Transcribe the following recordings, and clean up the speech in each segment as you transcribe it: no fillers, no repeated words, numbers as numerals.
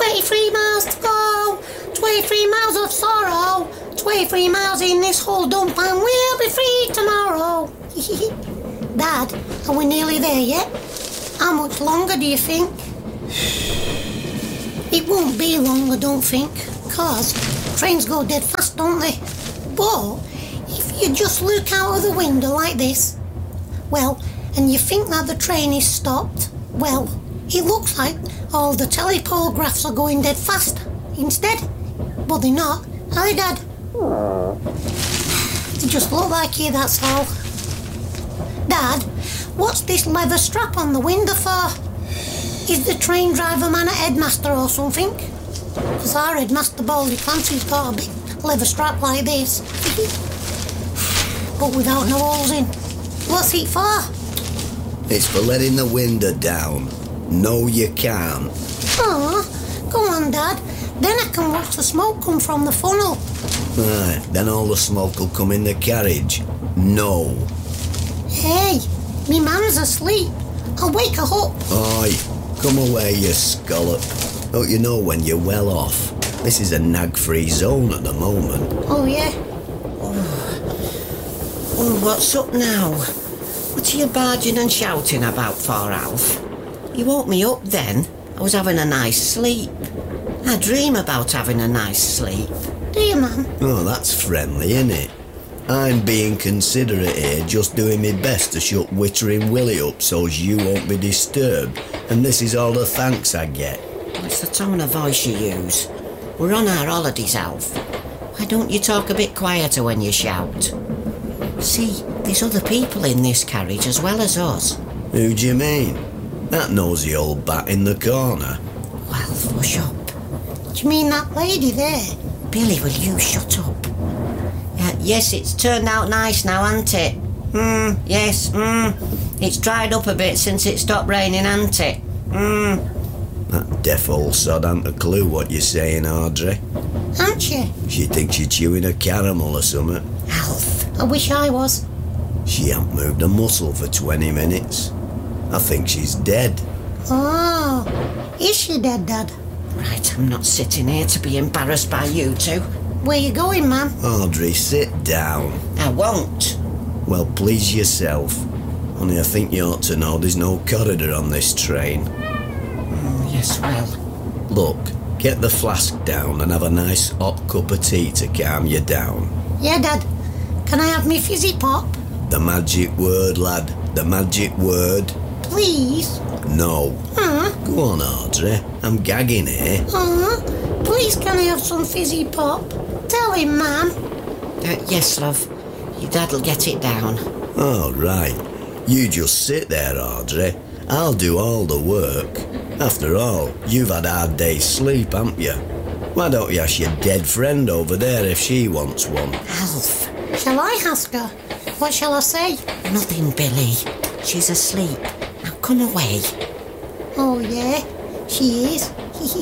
23 miles to go, 23 miles of sorrow, 23 miles in this whole dump and we'll be free tomorrow. Dad, are we nearly there yet? How much longer do you think? It won't be long, I don't think, cause trains go dead fast, don't they? But if you just look out of the window like this, well, and you think that the train is stopped, well, it looks like all the telepographs are going dead fast instead. But they're not, are they, Dad? They just look like it, that's all. Dad, what's this leather strap on the window for? Is the train driver man a headmaster or something? Because our headmaster Baldy Clancy's got a big leather strap like this. But without no holes in. What's it for? It's for letting the window down. No, you can't. Oh, go on, Dad. Then I can watch the smoke come from the funnel. Right, then all the smoke will come in the carriage. No. Hey, me man's asleep. I'll wake her up. Oi, come away, you scallop. Don't you know when you're well off? This is a nag-free zone at the moment. Oh, yeah? Oh, what's up now? What are you barging and shouting about for, Alf? You woke me up then. I was having a nice sleep. I dream about having a nice sleep. Do you, man? Oh, that's friendly, innit? I'm being considerate here, just doing my best to shut Wittering Willie up so's you won't be disturbed. And this is all the thanks I get. What's the tone of voice you use? We're on our holidays, Alf. Why don't you talk a bit quieter when you shout? See, there's other people in this carriage as well as us. Who do you mean? That nosy old bat in the corner. Well, hush up. Do you mean that lady there? Billy, will you shut up? Yes, it's turned out nice now, hasn't it? Yes, It's dried up a bit since it stopped raining, hasn't it? That deaf old sod hasn't a clue what you're saying, Audrey. Aren't you? She thinks you're chewing a caramel or something. Alf. I wish I was. She hasn't moved a muscle for 20 minutes. I think she's dead. Oh, is she dead, Dad? Right, I'm not sitting here to be embarrassed by you two. Where you going, man? Audrey, sit down. I won't. Well, please yourself. Only I think you ought to know there's no corridor on this train. Yes, well. Look, get the flask down and have a nice hot cup of tea to calm you down. Yeah, Dad. Can I have me fizzy pop? The magic word, lad. The magic word. Please? No. Go on, Audrey. I'm gagging here. Please can I have some fizzy pop? Tell him, Mum. Yes, love. Your dad'll get it down. Oh, right. You just sit there, Audrey. I'll do all the work. After all, you've had a hard day's sleep, haven't you? Why don't you ask your dead friend over there if she wants one? Alf. Shall I ask her? What shall I say? Nothing, Billy. She's asleep. Now come away. Oh, yeah, she is.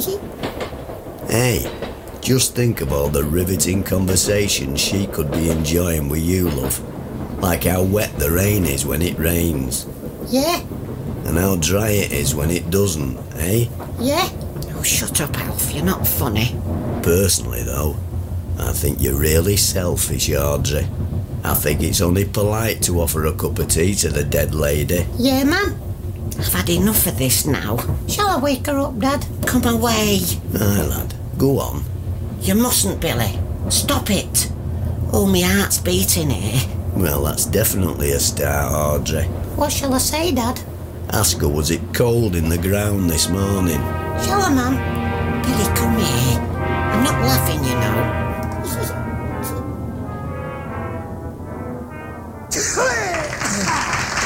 Hey, just think of all the riveting conversations she could be enjoying with you, love. Like how wet the rain is when it rains. Yeah, And how dry it is when it doesn't, eh? yeah. Oh, shut up, Alf. You're not funny. Personally, though, I think you're really selfish, Audrey. I think it's only polite to offer a cup of tea to the dead lady. Yeah, Mum. I've had enough of this now. Shall I wake her up, Dad? Come away. Aye, lad. Go on. You mustn't, Billy. Stop it. Oh, my heart's beating here. Well, that's definitely a start, Audrey. What shall I say, Dad? Ask her, was it cold in the ground this morning? Shall I, Mum? Billy, come here. I'm not laughing, you know.